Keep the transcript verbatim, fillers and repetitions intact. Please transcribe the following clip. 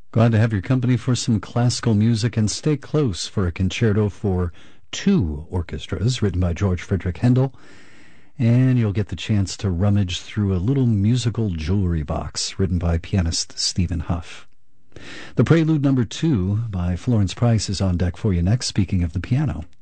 Glad to have your company for some classical music, and stay close for a concerto for two orchestras written by George Frederick Handel. And you'll get the chance to rummage through a little musical jewelry box written by pianist Stephen Huff. The Prelude Number Two by Florence Price is on deck for you next, speaking of the piano.